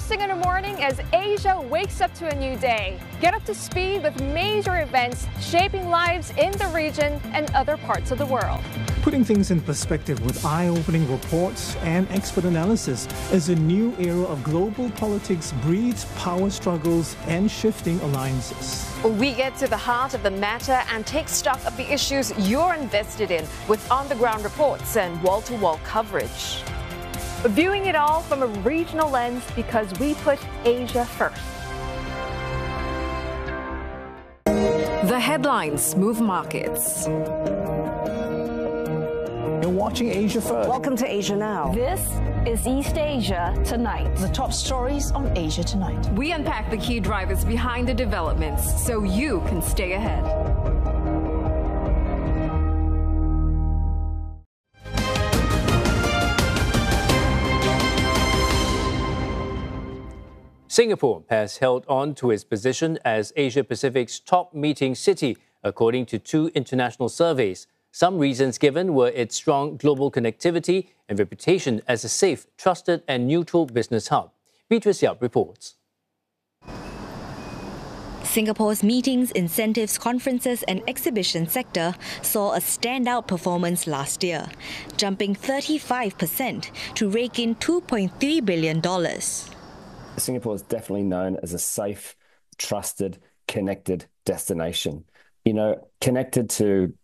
First thing in the morning as Asia wakes up to a new day. Get up to speed with major events shaping lives in the region and other parts of the world. Putting things in perspective with eye-opening reports and expert analysis as a new era of global politics breeds power struggles and shifting alliances. We get to the heart of the matter and take stock of the issues you're invested in with on-the-ground reports and wall-to-wall coverage. Viewing it all from a regional lens because we put Asia first. The headlines move markets. You're watching Asia First. Welcome to Asia Now. This is East Asia Tonight. The top stories on Asia Tonight. We unpack the key drivers behind the developments so you can stay ahead. Singapore has held on to its position as Asia-Pacific's top meeting city, according to 2 international surveys. Some reasons given were its strong global connectivity and reputation as a safe, trusted and neutral business hub. Beatrice Yap reports. Singapore's meetings, incentives, conferences and exhibition sector saw a standout performance last year, jumping 35% to rake in $2.3 billion. Singapore is definitely known as a safe, trusted, connected destination. You know, connected to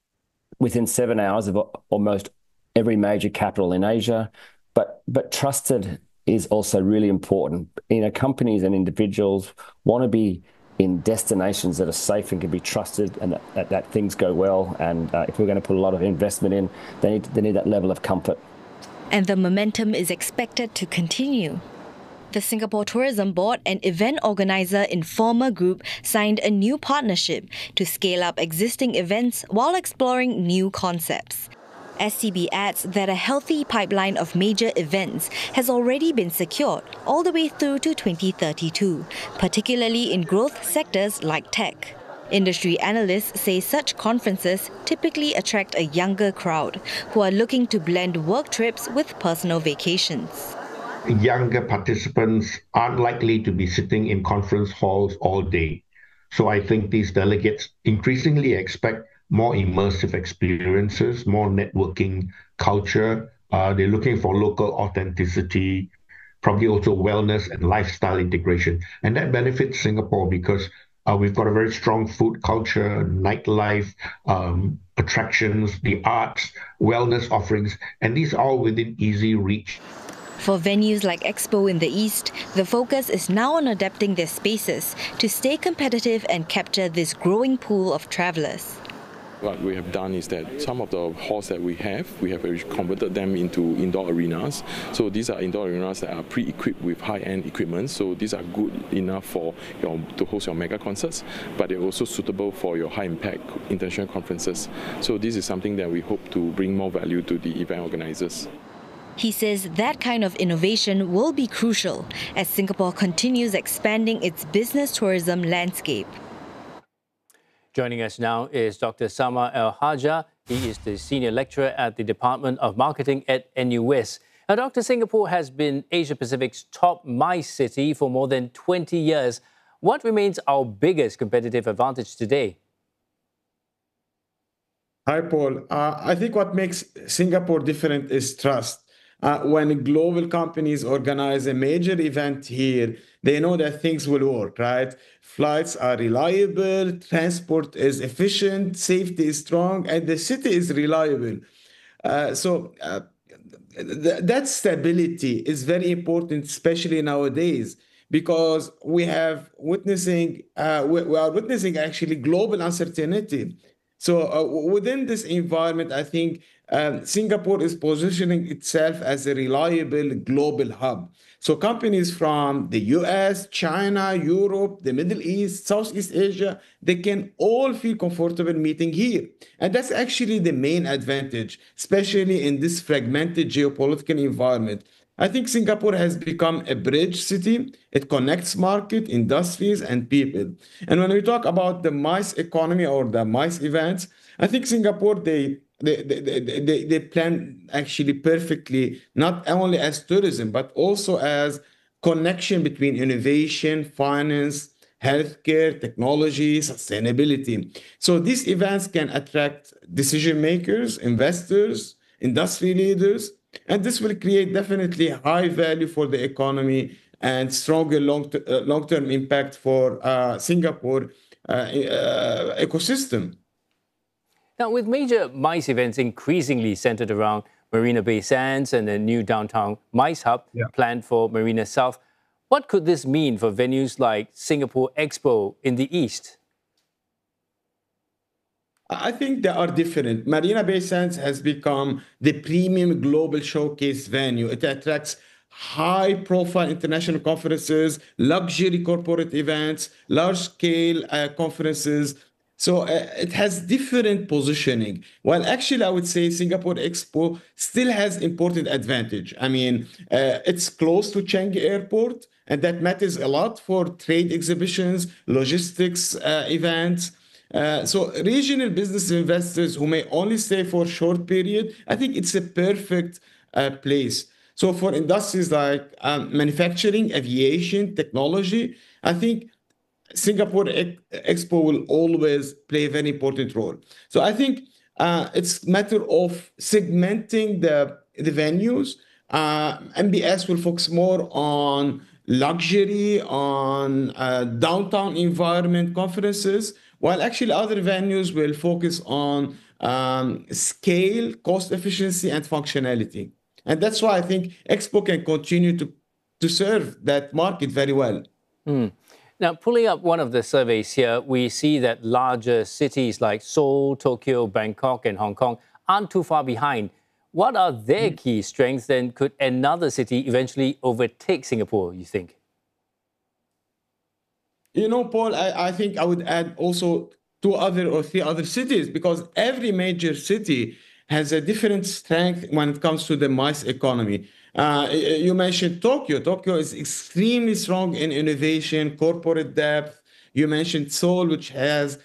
within 7 hours of almost every major capital in Asia, but trusted is also really important. You know, companies and individuals want to be in destinations that are safe and can be trusted and that things go well. And if we're going to put a lot of investment in, they need that level of comfort. And the momentum is expected to continue. The Singapore Tourism Board and event organizer Informa Group signed a new partnership to scale up existing events while exploring new concepts. SCB adds that a healthy pipeline of major events has already been secured all the way through to 2032, particularly in growth sectors like tech. Industry analysts say such conferences typically attract a younger crowd who are looking to blend work trips with personal vacations. Younger participants aren't likely to be sitting in conference halls all day. So I think these delegates increasingly expect more immersive experiences, more networking culture. They're looking for local authenticity, probably also wellness and lifestyle integration. And that benefits Singapore because we've got a very strong food culture, nightlife, attractions, the arts, wellness offerings, and these are all within easy reach. For venues like Expo in the East, the focus is now on adapting their spaces to stay competitive and capture this growing pool of travellers. What we have done is that some of the halls that we have converted them into indoor arenas. So these are indoor arenas that are pre-equipped with high-end equipment. So these are good enough for to host your mega concerts, but they're also suitable for your high-impact international conferences. So this is something that we hope to bring more value to the event organisers. He says that kind of innovation will be crucial as Singapore continues expanding its business tourism landscape. Joining us now is Dr. Samar El-Haja. He is the Senior Lecturer at the Department of Marketing at NUS. Now, Dr. Singapore has been Asia-Pacific's top MICE city for more than 20 years. What remains our biggest competitive advantage today? Hi, Paul. I think what makes Singapore different is trust. When global companies organize a major event here, they know that things will work, right? Flights are reliable, transport is efficient, safety is strong, and the city is reliable. That stability is very important, especially nowadays, because we are witnessing actually global uncertainty. So within this environment, I think Singapore is positioning itself as a reliable global hub. So companies from the US, China, Europe, the Middle East, Southeast Asia, they can all feel comfortable meeting here. And that's actually the main advantage, especially in this fragmented geopolitical environment. I think Singapore has become a bridge city. It connects market, industries, and people. And when we talk about the MICE economy or the MICE events, I think Singapore, they plan actually perfectly, not only as tourism, but also as connection between innovation, finance, healthcare, technology, sustainability. So these events can attract decision makers, investors, industry leaders, and this will create definitely high value for the economy and stronger long-term impact for Singapore ecosystem. Now, with major MICE events increasingly centered around Marina Bay Sands and a new downtown MICE hub planned for Marina South, what could this mean for venues like Singapore Expo in the East? I think they are different. Marina Bay Sands has become the premium global showcase venue. It attracts high-profile international conferences, luxury corporate events, large-scale conferences. So it has different positioning. Well, actually, I would say Singapore Expo still has important advantage. I mean, it's close to Changi Airport, and that matters a lot for trade exhibitions, logistics events. So regional business investors who may only stay for a short period, I think it's a perfect place. So for industries like manufacturing, aviation, technology, I think Singapore Expo will always play a very important role. So I think it's a matter of segmenting the venues. MBS will focus more on luxury, on downtown environment conferences, while actually other venues will focus on scale, cost efficiency, and functionality. And that's why I think Expo can continue to serve that market very well. Now, pulling up one of the surveys here, we see that larger cities like Seoul, Tokyo, Bangkok, and Hong Kong aren't too far behind. What are their key strengths, and could another city eventually overtake Singapore, you think? You know, Paul, I think I would add also 2 or 3 other cities, because every major city has a different strength when it comes to the MICE economy. You mentioned Tokyo. Tokyo is extremely strong in innovation, corporate depth. You mentioned Seoul, which has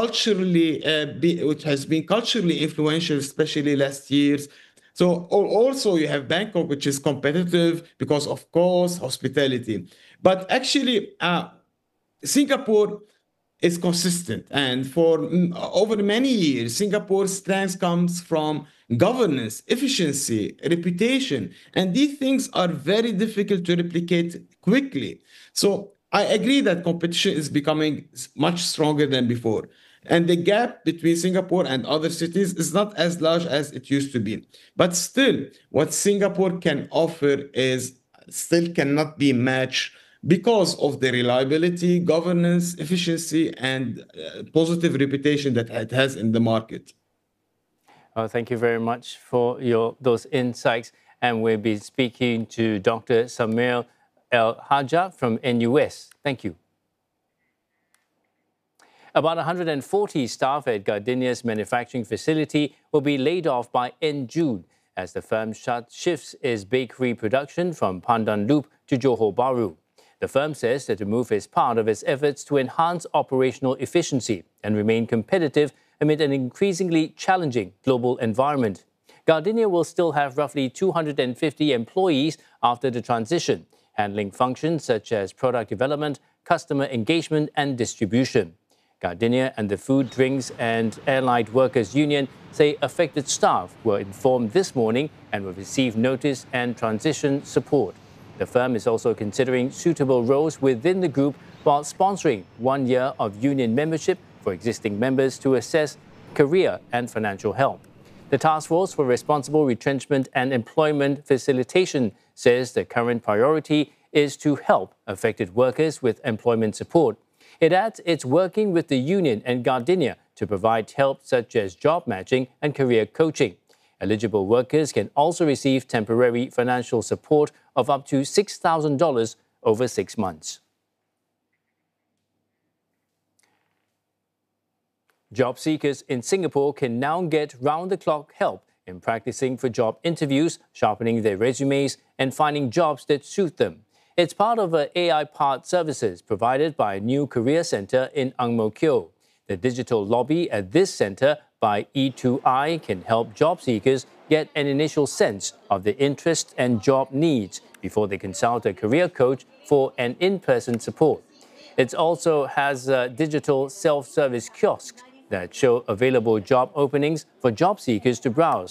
been culturally influential, especially last years. So also you have Bangkok, which is competitive because of course, hospitality. But actually, Singapore is consistent. And for over many years, Singapore's strength comes from governance, efficiency, reputation. And these things are very difficult to replicate quickly. So I agree that competition is becoming much stronger than before. And the gap between Singapore and other cities is not as large as it used to be. But still, what Singapore can offer still cannot be matched because of the reliability, governance, efficiency, and positive reputation that it has in the market. Thank you very much for those insights. And we'll be speaking to Dr. Samail El-Hajjah from NUS. Thank you. About 140 staff at Gardenia's manufacturing facility will be laid off by end June as the firm shifts its bakery production from Pandan Loop to Johor Bahru. The firm says that the move is part of its efforts to enhance operational efficiency and remain competitive amid an increasingly challenging global environment. Gardenia will still have roughly 250 employees after the transition, handling functions such as product development, customer engagement, and distribution. Gardenia and the Food, Drinks and Allied Workers Union say affected staff were informed this morning and will receive notice and transition support. The firm is also considering suitable roles within the group while sponsoring 1 year of union membership for existing members to assess career and financial help. The Task Force for Responsible Retrenchment and Employment Facilitation says the current priority is to help affected workers with employment support. It adds it's working with the union and Gardenia to provide help such as job matching and career coaching. Eligible workers can also receive temporary financial support of up to $6,000 over 6 months. Job seekers in Singapore can now get round-the-clock help in practicing for job interviews, sharpening their resumes, and finding jobs that suit them. It's part of AI-powered services provided by a new career centre in Ang Mo Kio. The digital lobby at this centre by E2I can help job seekers get an initial sense of their interests and job needs before they consult a career coach for an in-person support. It also has digital self-service kiosks that show available job openings for job seekers to browse.